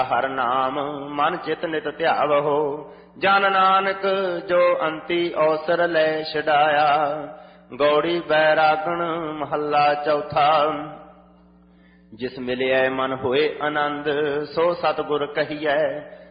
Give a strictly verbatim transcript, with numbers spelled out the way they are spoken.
ਹਰ ਨਾਮ ਮਨ ਚਿਤ ਨਿਤ ਧਿਆਵਹੋ। ਜਨ ਨਾਨਕ ਜੋ ਅੰਤੀ ਔਸਰ ਲੈ ਛਡਾਇਆ। ਗੌੜੀ ਬੈਰਾਗਣ ਮਹੱਲਾ ਚੌਥਾ। ਜਿਸ ਮਿਲਿਆ ਮਨ ਹੋਏ ਆਨੰਦ, ਸੋ ਸਤਿਗੁਰ ਕਹੀਐ